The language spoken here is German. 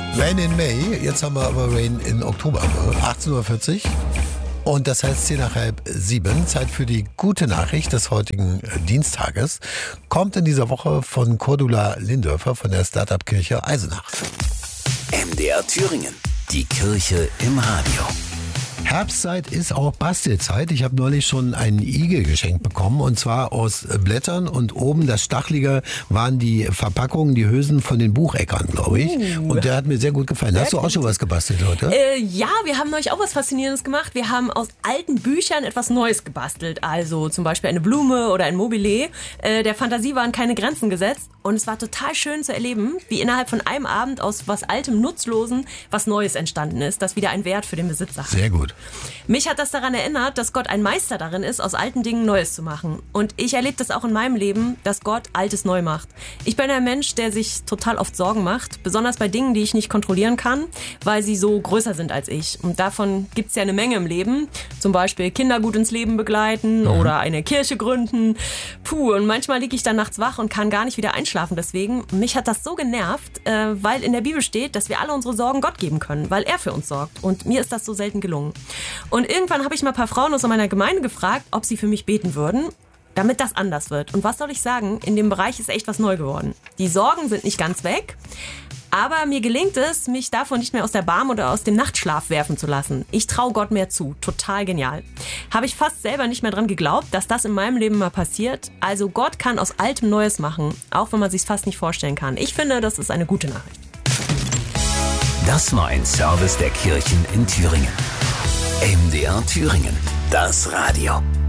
Rain in May, jetzt haben wir aber Rain in Oktober, 18.40 Uhr. Und das heißt 6:10, Zeit für die gute Nachricht des heutigen Dienstages. Kommt in dieser Woche von Cordula Lindörfer von der Startup-Kirche Eisenach. MDR Thüringen, die Kirche im Radio. Herbstzeit ist auch Bastelzeit. Ich habe neulich schon einen Igel geschenkt bekommen und zwar aus Blättern und oben das Stachelige waren die Verpackungen, die Hülsen von den Bucheckern, glaube ich. Und der hat mir sehr gut gefallen. Hast du auch schon was gebastelt heute? Ja, wir haben neulich auch was Faszinierendes gemacht. Wir haben aus alten Büchern etwas Neues gebastelt. Also zum Beispiel eine Blume oder ein Mobile. Der Fantasie waren keine Grenzen gesetzt und es war total schön zu erleben, wie innerhalb von einem Abend aus was Altem, Nutzlosen was Neues entstanden ist, das wieder einen Wert für den Besitzer hat. Sehr gut. Mich hat das daran erinnert, dass Gott ein Meister darin ist, aus alten Dingen Neues zu machen. Und ich erlebe das auch in meinem Leben, dass Gott Altes neu macht. Ich bin ein Mensch, der sich total oft Sorgen macht, besonders bei Dingen, die ich nicht kontrollieren kann, weil sie so größer sind als ich. Und davon gibt es ja eine Menge im Leben. Zum Beispiel Kinder gut ins Leben begleiten oder eine Kirche gründen. Und manchmal liege ich dann nachts wach und kann gar nicht wieder einschlafen deswegen. Mich hat das so genervt, weil in der Bibel steht, dass wir alle unsere Sorgen Gott geben können, weil er für uns sorgt. Und mir ist das so selten gelungen. Und irgendwann habe ich mal ein paar Frauen aus meiner Gemeinde gefragt, ob sie für mich beten würden, damit das anders wird. Und was soll ich sagen? In dem Bereich ist echt was neu geworden. Die Sorgen sind nicht ganz weg, aber mir gelingt es, mich davon nicht mehr aus der Bahn oder aus dem Nachtschlaf werfen zu lassen. Ich traue Gott mehr zu. Total genial. Habe ich fast selber nicht mehr dran geglaubt, dass das in meinem Leben mal passiert. Also Gott kann aus Altem Neues machen, auch wenn man sich fast nicht vorstellen kann. Ich finde, das ist eine gute Nachricht. Das war ein Service der Kirchen in Thüringen. MDR Thüringen, das Radio.